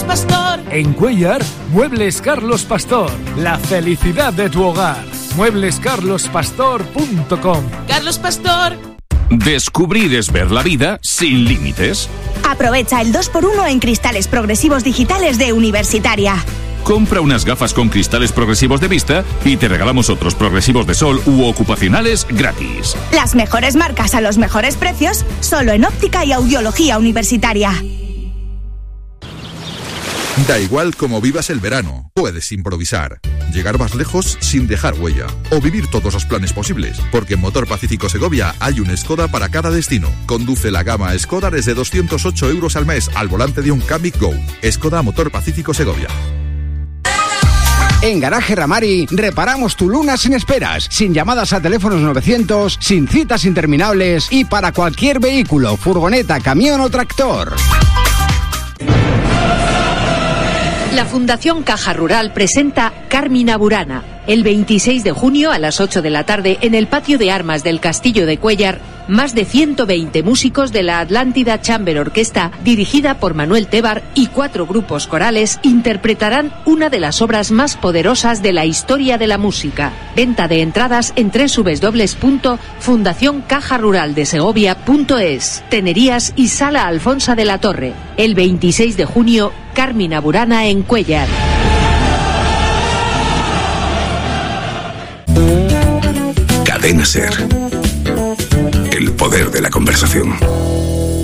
Pastor. En Cuéllar, Muebles Carlos Pastor. La felicidad de tu hogar. mueblescarlospastor.com. Carlos Pastor. Descubrir es ver la vida sin límites. Aprovecha el 2x1 en cristales progresivos digitales de Universitaria. Compra unas gafas con cristales progresivos de vista y te regalamos otros progresivos de sol u ocupacionales gratis. Las mejores marcas a los mejores precios, solo en Óptica y Audiología Universitaria. Da igual cómo vivas el verano, puedes improvisar, llegar más lejos sin dejar huella o vivir todos los planes posibles, porque en Motor Pacífico Segovia hay un Skoda para cada destino. Conduce la gama Skoda desde 208 euros al mes al volante de un Kamiq Go. Skoda Motor Pacífico Segovia. En Garaje Ramari reparamos tu Luna sin esperas, sin llamadas a teléfonos 900, sin citas interminables y para cualquier vehículo, furgoneta, camión o tractor. La Fundación Caja Rural presenta Carmina Burana, el 26 de junio a las 8 de la tarde en el patio de armas del Castillo de Cuéllar. Más de 120 músicos de la Atlántida Chamber Orquesta, dirigida por Manuel Tebar, y 4 grupos corales interpretarán una de las obras más poderosas de la historia de la música. Venta de entradas en www.fundacioncajaruraldesegovia.es. Tenerías y Sala Alfonsa de la Torre. El 26 de junio, Carmina Burana en Cuéllar. Cadena SER. El poder de la conversación.